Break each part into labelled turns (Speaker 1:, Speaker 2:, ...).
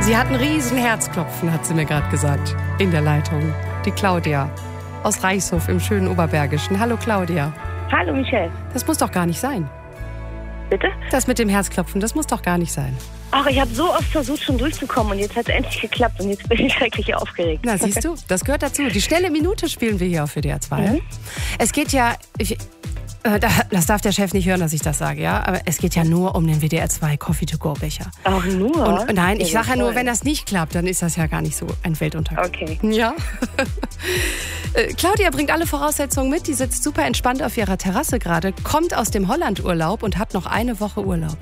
Speaker 1: Sie hat ein riesen Herzklopfen, hat sie mir gerade gesagt, in der Leitung. Die Claudia aus Reichshof im schönen Oberbergischen. Hallo Claudia.
Speaker 2: Hallo Michelle.
Speaker 1: Das muss doch gar nicht sein.
Speaker 2: Bitte?
Speaker 1: Das mit dem Herzklopfen, das muss doch gar nicht sein.
Speaker 2: Ach, ich habe so oft versucht, schon durchzukommen und jetzt hat es endlich geklappt und jetzt bin ich schrecklich aufgeregt.
Speaker 1: Na, siehst du, das gehört dazu. Die schnelle Minute spielen wir hier auf WDR 2.
Speaker 2: Mhm.
Speaker 1: Es geht ja, das darf der Chef nicht hören, dass ich das sage, ja, aber es geht ja nur um den WDR 2 Coffee-to-go-Becher.
Speaker 2: Auch nur?
Speaker 1: Und nein, ich
Speaker 2: Ja,
Speaker 1: sage ja nur,
Speaker 2: toll.
Speaker 1: wenn das nicht klappt, dann ist das ja gar nicht so ein Weltuntergang.
Speaker 2: Okay.
Speaker 1: Ja. Claudia bringt alle Voraussetzungen mit, die sitzt super entspannt auf ihrer Terrasse gerade, kommt aus dem Holland-Urlaub und hat noch eine Woche Urlaub.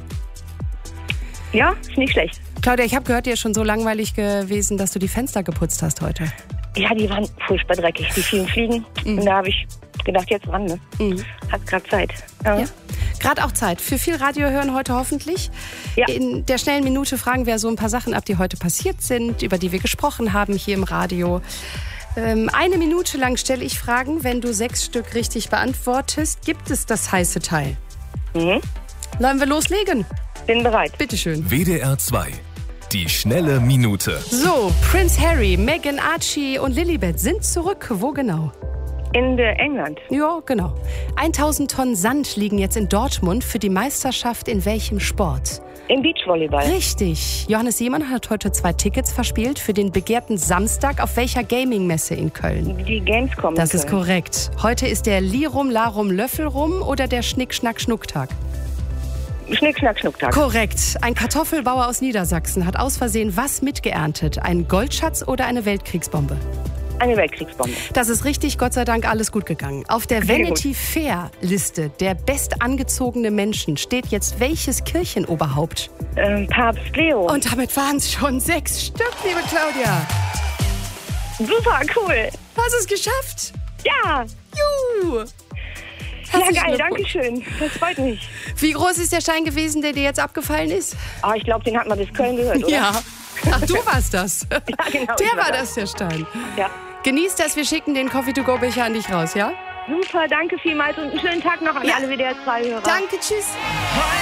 Speaker 2: Ja, ist nicht schlecht.
Speaker 1: Claudia, ich habe gehört, dir ist schon so langweilig gewesen, dass du die Fenster geputzt hast heute.
Speaker 2: Ja, die waren furchtbar dreckig, die vielen Fliegen. Und da habe ich gedacht, jetzt ran, ne? Hat gerade Zeit.
Speaker 1: Ja. Gerade auch Zeit für viel Radio hören heute hoffentlich.
Speaker 2: Ja.
Speaker 1: In der schnellen Minute fragen wir so ein paar Sachen ab, die heute passiert sind, über die wir gesprochen haben hier im Radio. Eine Minute lang stelle ich Fragen. Wenn du 6 Stück richtig beantwortest, gibt es das heiße Teil.
Speaker 2: Mhm.
Speaker 1: Wollen wir loslegen?
Speaker 2: Bin bereit.
Speaker 1: Bitteschön.
Speaker 3: WDR 2. Die schnelle Minute.
Speaker 1: So, Prince Harry, Meghan, Archie und Lilibet sind zurück. Wo genau?
Speaker 2: In England.
Speaker 1: Ja, genau. 1000 Tonnen Sand liegen jetzt in Dortmund für die Meisterschaft in welchem Sport?
Speaker 2: Im Beachvolleyball.
Speaker 1: Richtig. Johannes Seemann hat heute 2 Tickets verspielt für den begehrten Samstag auf welcher Gaming-Messe in Köln?
Speaker 2: Die Gamescom.
Speaker 1: Das
Speaker 2: in
Speaker 1: ist
Speaker 2: Köln.
Speaker 1: korrekt. Heute ist der Lirum, Larum, Löffelrum oder der Schnick-Schnack-Schnucktag?
Speaker 2: Schnick, Schnack, Schnucktag.
Speaker 1: Korrekt. Ein Kartoffelbauer aus Niedersachsen hat aus Versehen was mitgeerntet? Einen Goldschatz oder eine Weltkriegsbombe?
Speaker 2: Eine Weltkriegsbombe.
Speaker 1: Das ist richtig, Gott sei Dank alles gut gegangen. Auf der
Speaker 2: Sehr
Speaker 1: Vanity Fair Liste der bestangezogene Menschen steht jetzt welches Kirchenoberhaupt?
Speaker 2: Papst Leo.
Speaker 1: Und damit waren es schon 6 Stück, liebe Claudia.
Speaker 2: Super, cool.
Speaker 1: Hast es geschafft?
Speaker 2: Ja.
Speaker 1: Juhu.
Speaker 2: Ja,
Speaker 1: Herzlichen
Speaker 2: geil,
Speaker 1: Glückwunsch.
Speaker 2: danke schön. Das freut mich.
Speaker 1: Wie groß ist der Stein gewesen, der dir jetzt abgefallen ist?
Speaker 2: Ah, ich glaube, den hat man bis Köln gehört, oder?
Speaker 1: Ja. Ach, du warst das.
Speaker 2: Ja, genau.
Speaker 1: Der
Speaker 2: ich
Speaker 1: war das, der Stein.
Speaker 2: Ja.
Speaker 1: Genieß das, wir schicken den Coffee-to-go-Becher an dich raus, ja?
Speaker 2: Super, danke vielmals und einen schönen Tag noch an
Speaker 1: Ja.
Speaker 2: alle WDR 2-Hörer.
Speaker 1: Danke, tschüss.